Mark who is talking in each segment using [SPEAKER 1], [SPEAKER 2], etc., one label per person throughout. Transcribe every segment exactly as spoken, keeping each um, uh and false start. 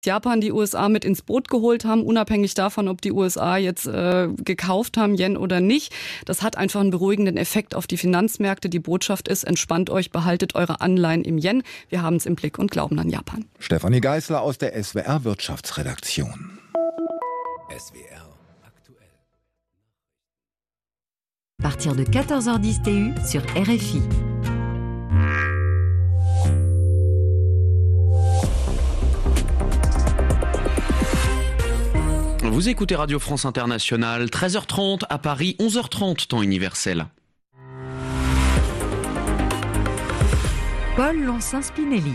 [SPEAKER 1] Japan die U S A mit ins Boot geholt haben, unabhängig davon, ob die U S A jetzt äh, gekauft haben, Yen oder nicht. Das hat einfach einen beruhigenden Effekt auf die Finanzmärkte. Die Botschaft ist, entspannt euch, behaltet eure Anleihen im Yen. Wir haben es im Blick und glauben an Japan.
[SPEAKER 2] Stefanie Geißler aus der S W R Wirtschaftsredaktion.
[SPEAKER 3] S W R aktuell.
[SPEAKER 4] À partir de quatorze heures dix T U sur R F I.
[SPEAKER 5] Vous écoutez Radio France Internationale, treize heures trente à Paris, onze heures trente, temps universel.
[SPEAKER 4] Paul Lancin-Spinelli.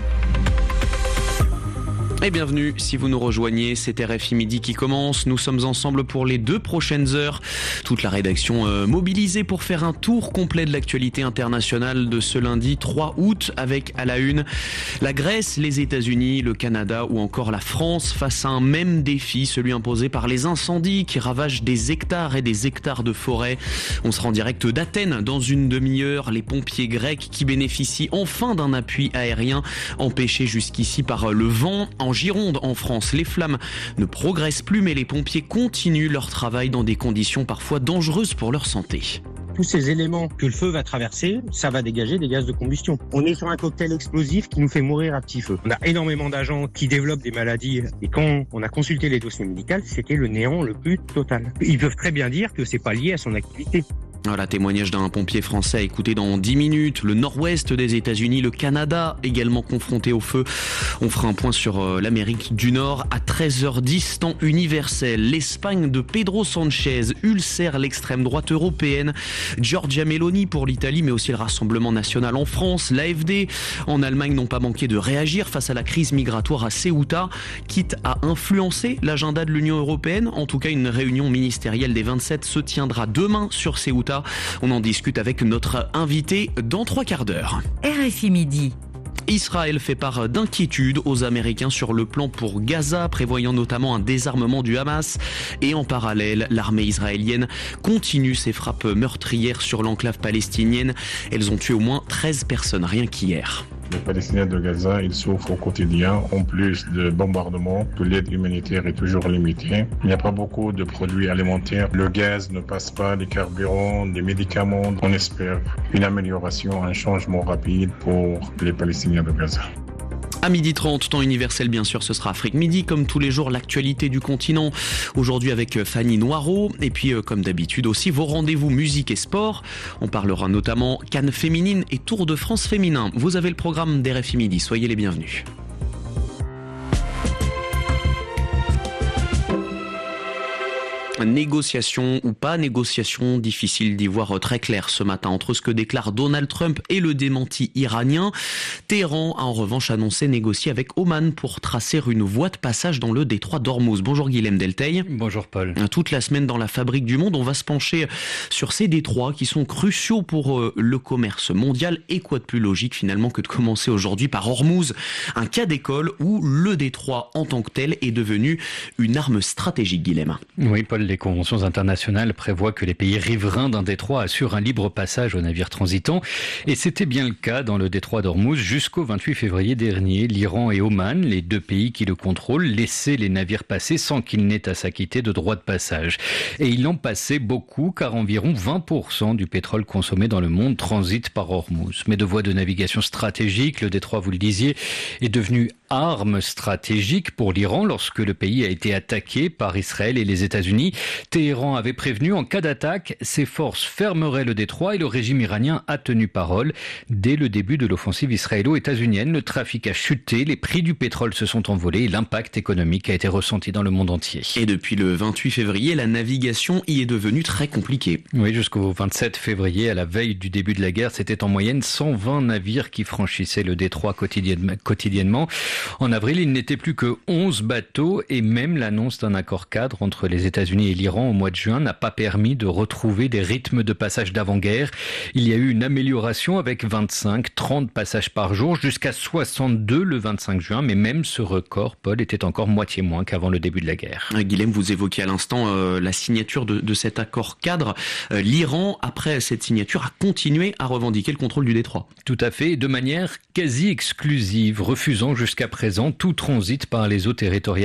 [SPEAKER 5] Et bienvenue, si vous nous rejoignez, c'est R F I Midi qui commence. Nous sommes ensemble pour les deux prochaines heures. Toute la rédaction euh, mobilisée pour faire un tour complet de l'actualité internationale de ce lundi trois août avec à la une la Grèce, les États-Unis, le Canada ou encore la France face à un même défi, celui imposé par les incendies qui ravagent des hectares et des hectares de forêt. On sera en direct d'Athènes dans une demi-heure. Les pompiers grecs qui bénéficient enfin d'un appui aérien empêché jusqu'ici par le vent. En Gironde, en France, les flammes ne progressent plus, mais les pompiers continuent leur travail dans des conditions parfois dangereuses pour leur santé.
[SPEAKER 6] Tous ces éléments que le feu va traverser, ça va dégager des gaz de combustion. On est sur un cocktail explosif qui nous fait mourir à petit feu. On a énormément d'agents qui développent des maladies et quand on a consulté les dossiers médicaux, c'était le néant le plus total. Ils peuvent très bien dire que c'est pas lié à son activité.
[SPEAKER 5] Voilà, témoignage d'un pompier français à écouter dans dix minutes. Le nord-ouest des États-Unis, le Canada, également confronté au feu. On fera un point sur euh, l'Amérique du Nord à treize heures dix, temps universel. L'Espagne de Pedro Sanchez ulcère l'extrême droite européenne. Giorgia Meloni pour l'Italie, mais aussi le Rassemblement national en France. L'A F D en Allemagne n'ont pas manqué de réagir face à la crise migratoire à Ceuta, quitte à influencer l'agenda de l'Union européenne. En tout cas, une réunion ministérielle des vingt-sept se tiendra demain sur Ceuta. On en discute avec notre invité dans trois quarts d'heure.
[SPEAKER 4] R F I Midi.
[SPEAKER 5] Israël fait part d'inquiétudes aux Américains sur le plan pour Gaza, prévoyant notamment un désarmement du Hamas. Et en parallèle, l'armée israélienne continue ses frappes meurtrières sur l'enclave palestinienne. Elles ont tué au moins treize personnes rien qu'hier.
[SPEAKER 7] Les Palestiniens de Gaza, ils souffrent au quotidien, en plus de bombardements, que l'aide humanitaire est toujours limitée. Il n'y a pas beaucoup de produits alimentaires. Le gaz ne passe pas, les carburants, les médicaments. On espère une amélioration, un changement rapide pour les Palestiniens de Gaza.
[SPEAKER 5] À midi trente, temps universel bien sûr, ce sera Afrique Midi, comme tous les jours l'actualité du continent. Aujourd'hui avec Fanny Noireau et puis euh, comme d'habitude aussi vos rendez-vous musique et sport. On parlera notamment Cannes féminine et Tour de France féminin. Vous avez le programme d'R F I Midi, soyez les bienvenus. Négociation ou pas négociation, difficile d'y voir très clair ce matin entre ce que déclare Donald Trump et le démenti iranien. Téhéran a en revanche annoncé négocier avec Oman pour tracer une voie de passage dans le détroit d'Ormuz. Bonjour Guilhem Delteil.
[SPEAKER 8] Bonjour Paul.
[SPEAKER 5] Toute la semaine dans la Fabrique du Monde, on va se pencher sur ces détroits qui sont cruciaux pour le commerce mondial. Et quoi de plus logique finalement que de commencer aujourd'hui par Ormuz, un cas d'école où le détroit en tant que tel est devenu une arme stratégique, Guilhem.
[SPEAKER 8] Oui Paul. Les conventions internationales prévoient que les pays riverains d'un détroit assurent un libre passage aux navires transitants. Et c'était bien le cas dans le détroit d'Ormuz jusqu'au vingt-huit février dernier. L'Iran et Oman, les deux pays qui le contrôlent, laissaient les navires passer sans qu'ils n'aient à s'acquitter de droits de passage. Et ils en passaient beaucoup car environ vingt pour cent du pétrole consommé dans le monde transite par Ormuz. Mais de voies de navigation stratégique, le détroit, vous le disiez, est devenu arme stratégique pour l'Iran lorsque le pays a été attaqué par Israël et les États-Unis. Téhéran avait prévenu, en cas d'attaque, ses forces fermeraient le détroit et le régime iranien a tenu parole. Dès le début de l'offensive israélo-états-unienne, le trafic a chuté, les prix du pétrole se sont envolés et l'impact économique a été ressenti dans le monde entier.
[SPEAKER 5] Et depuis le vingt-huit février, la navigation y est devenue très compliquée.
[SPEAKER 8] Oui, jusqu'au vingt-sept février, à la veille du début de la guerre, c'était en moyenne cent vingt navires qui franchissaient le détroit quotidiennement. En avril, il n'était plus que onze bateaux et même l'annonce d'un accord cadre entre les États-Unis et l'Iran au mois de juin n'a pas permis de retrouver des rythmes de passage d'avant-guerre. Il y a eu une amélioration avec vingt-cinq, trente passages par jour jusqu'à soixante-deux le vingt-cinq juin, mais même ce record, Paul, était encore moitié moins qu'avant le début de la guerre.
[SPEAKER 5] Guilhem, vous évoquiez à l'instant euh, la signature de, de cet accord cadre. Euh, L'Iran, après cette signature, a continué à revendiquer le contrôle du détroit.
[SPEAKER 8] Tout à fait, de manière quasi exclusive, refusant jusqu'à Jusqu'à présent, tout transite par les eaux territoriales